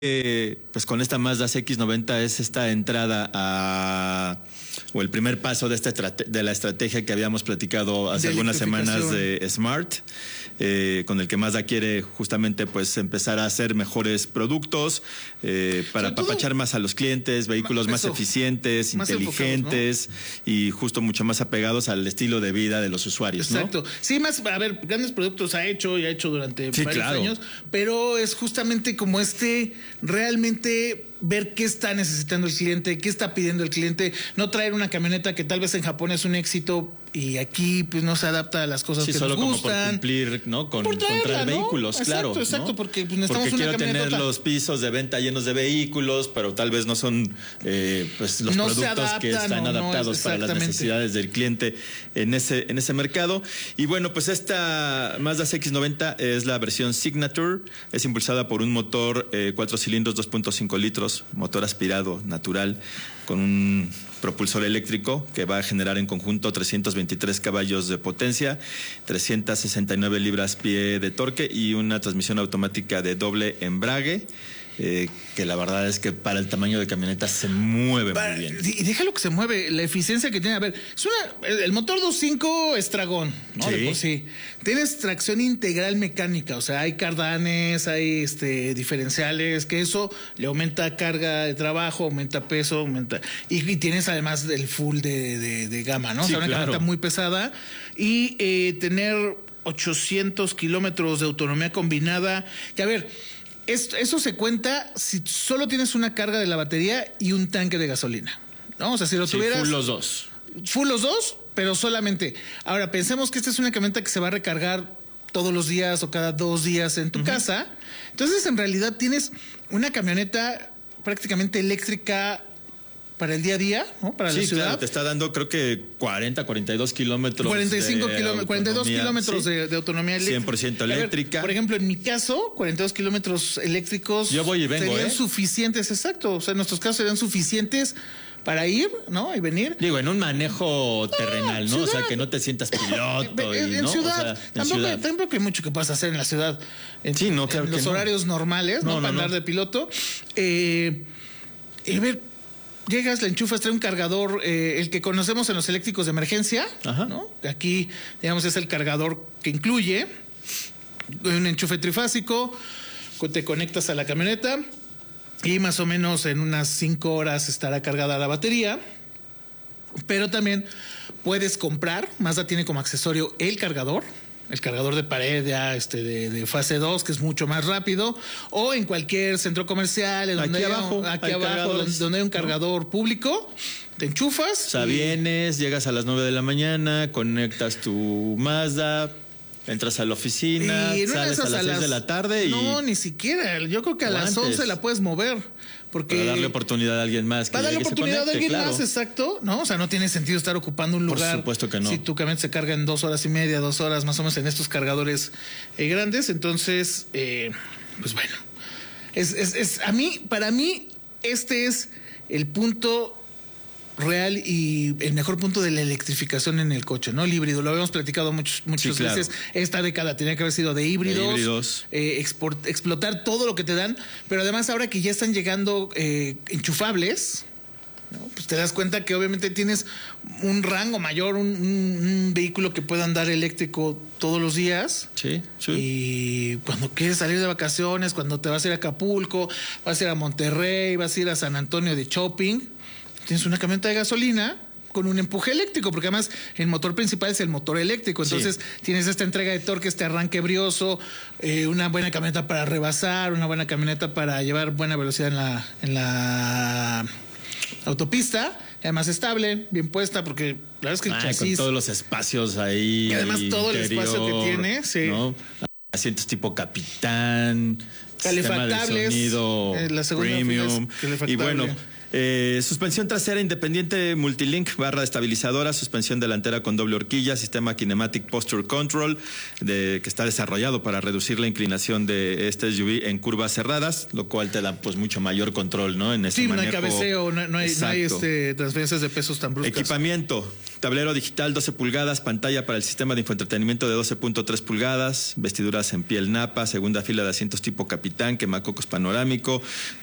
pues con esta Mazda CX-90 es esta entrada o el primer paso de la estrategia que habíamos platicado hace algunas semanas de Smart, con el que Mazda quiere justamente pues empezar a hacer mejores productos para apapachar más a los clientes, vehículos más eficientes, más inteligentes, ¿no? Y justo mucho más apegados al estilo de vida de los usuarios. Exacto. ¿No? Sí, grandes productos ha hecho durante varios años, pero es justamente como realmente ver qué está necesitando el cliente, qué está pidiendo el cliente, no traer una camioneta que tal vez en Japón es un éxito y aquí pues no se adapta a las cosas que solo nos gustan. Como por cumplir, ¿no? Con traer vehículos, exacto, claro. Exacto, ¿no? porque pues, necesitamos porque una quiero tener los pisos de venta llenos de vehículos, pero tal vez no son pues los productos que están adaptados para las necesidades del cliente en ese mercado. Y bueno, pues esta Mazda CX-90 es la versión Signature, es impulsada por un motor 4 cilindros 2.5 litros, motor aspirado natural con un propulsor eléctrico que va a generar en conjunto 323 caballos de potencia, 369 libras-pie de torque y una transmisión automática de doble embrague. Que la verdad es que para el tamaño de camioneta se mueve muy bien. Y déjalo que se mueve, la eficiencia que tiene. A ver, el motor 2.5 es dragón, ¿no? Sí. De por sí. Tienes tracción integral mecánica, o sea, hay cardanes, hay diferenciales, que eso le aumenta carga de trabajo, aumenta peso, y tienes además el full de gama, ¿no? Sí, o sea, una camioneta muy pesada y tener 800 kilómetros de autonomía combinada, que a ver, eso se cuenta si solo tienes una carga de la batería y un tanque de gasolina, ¿no? O sea, si lo tuvieras... Full los dos. Full los dos, pero solamente. Ahora, pensemos que esta es una camioneta que se va a recargar todos los días o cada 2 días en tu casa. Entonces, en realidad, tienes una camioneta prácticamente eléctrica para el día a día, ¿no? Para la ciudad. Claro, te está dando creo que 42 kilómetros. 42 kilómetros de autonomía eléctrica. 100% eléctrica. Ver, por ejemplo, en mi caso, 42 kilómetros eléctricos. Yo voy y vengo, serían suficientes, exacto. O sea, en nuestros casos serían suficientes para ir, ¿no? Y venir. Digo, en un manejo terrenal, ¿no? Ciudad. O sea, que no te sientas piloto. En ciudad. O sea, tampoco hay mucho que puedas hacer en la ciudad. En los horarios normales, ¿no? Para andar de piloto. Y ver. Llegas, le enchufas, trae un cargador, el que conocemos en los eléctricos de emergencia, ¿no? Aquí, digamos, es el cargador que incluye un enchufe trifásico, te conectas a la camioneta y más o menos en unas 5 horas estará cargada la batería. Pero también puedes comprar, Mazda tiene como accesorio el cargador de pared ya de fase 2, que es mucho más rápido, o en cualquier centro comercial, donde aquí abajo donde hay un cargador público, te enchufas. O sea, vienes, llegas a las 9 de la mañana, conectas tu Mazda, entras a la oficina, sales a las 6 de la tarde y... No, ni siquiera. Yo creo que a las 11 la puedes mover. Porque para darle oportunidad a alguien más. Para darle oportunidad a alguien más, exacto. ¿No? O sea, no tiene sentido estar ocupando un lugar. Por supuesto que no. Si tu camioneta se carga en 2 horas y media, 2 horas más o menos en estos cargadores grandes. Entonces, pues bueno. Para mí, este es el punto real y el mejor punto de la electrificación en el coche, ¿no? El híbrido, lo habíamos platicado muchas veces. Esta década tenía que haber sido de híbridos. Explotar todo lo que te dan, pero además ahora que ya están llegando enchufables, ¿no? Pues te das cuenta que obviamente tienes un rango mayor, un vehículo que pueda andar eléctrico todos los días. Sí. Y cuando quieres salir de vacaciones, cuando te vas a ir a Acapulco, vas a ir a Monterrey, vas a ir a San Antonio de shopping, tienes una camioneta de gasolina con un empuje eléctrico, porque además el motor principal es el motor eléctrico. Entonces tienes esta entrega de torque, este arranque brioso, una buena camioneta para rebasar, una buena camioneta para llevar buena velocidad en la autopista. Además estable, bien puesta, porque la verdad es que el chasis... con todos los espacios ahí. Y además todo el espacio que tiene, ¿no? Asientos tipo capitán, calefactables, sistema de sonido la segunda premium. es Y bueno, Suspensión trasera independiente multilink, barra estabilizadora, suspensión delantera con doble horquilla, sistema Kinematic Posture Control, que está desarrollado para reducir la inclinación de este SUV en curvas cerradas, lo cual te da pues mucho mayor control, ¿no? En ese manejo. No hay cabeceo, no hay transferencias de pesos tan bruscas. Equipamiento: tablero digital 12 pulgadas, pantalla para el sistema de infoentretenimiento de 12.3 pulgadas, vestiduras en piel napa, segunda fila de asientos tipo capitán, quemacocos panorámico,